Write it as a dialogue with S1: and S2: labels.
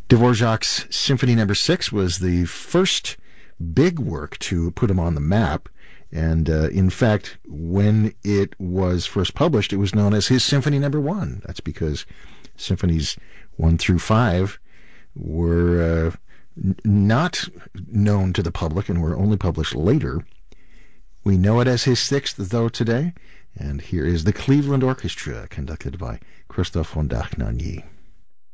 S1: Dvorak's Symphony No. 6 was the first big work to put him on the map, and in fact, when it was first published, it was known as his Symphony No. 1. That's because Symphonies 1 through 5 were not known to the public and were only published later. We know it as his 6th, though, today, and here is the Cleveland Orchestra, conducted by Christoph von Dach-Nagny.